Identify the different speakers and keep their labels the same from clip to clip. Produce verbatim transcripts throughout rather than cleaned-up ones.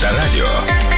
Speaker 1: Авторадио.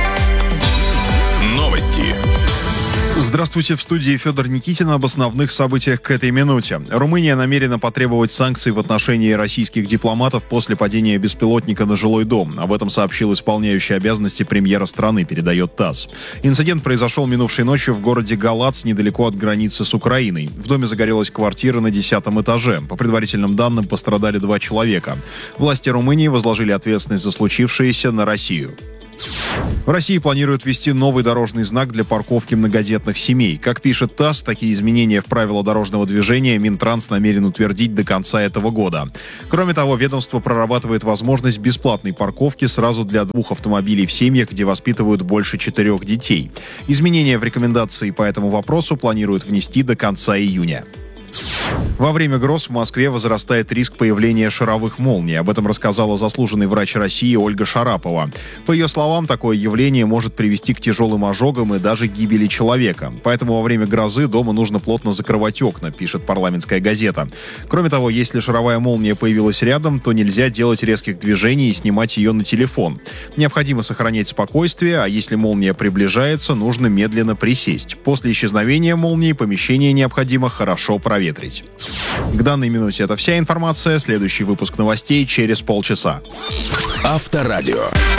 Speaker 1: Новости.
Speaker 2: Здравствуйте, в студии Федор Никитин. Об основных событиях к этой минуте. Румыния намерена потребовать санкций в отношении российских дипломатов после падения беспилотника на жилой дом. Об этом сообщил исполняющий обязанности премьера страны, передает ТАСС. Инцидент произошел минувшей ночью в городе Галац, недалеко от границы с Украиной. В доме загорелась квартира на десятом этаже. По предварительным данным, пострадали два человека. Власти Румынии возложили ответственность за случившееся на Россию. В России планируют ввести новый дорожный знак для парковки многодетных семей. Как пишет ТАСС, такие изменения в правила дорожного движения Минтранс намерен утвердить до конца этого года. Кроме того, ведомство прорабатывает возможность бесплатной парковки сразу для двух автомобилей в семьях, где воспитывают больше четырех детей. Изменения в рекомендации по этому вопросу планируют внести до конца июня. Во время гроз в Москве возрастает риск появления шаровых молний. Об этом рассказала заслуженный врач России Ольга Шарапова. По ее словам, такое явление может привести к тяжелым ожогам и даже гибели человека. Поэтому во время грозы дома нужно плотно закрывать окна, пишет «Парламентская газета». Кроме того, если шаровая молния появилась рядом, то нельзя делать резких движений и снимать ее на телефон. Необходимо сохранять спокойствие, а если молния приближается, нужно медленно присесть. После исчезновения молнии помещение необходимо хорошо проветрить. К данной минуте это вся информация. Следующий выпуск новостей через полчаса.
Speaker 1: Авторадио.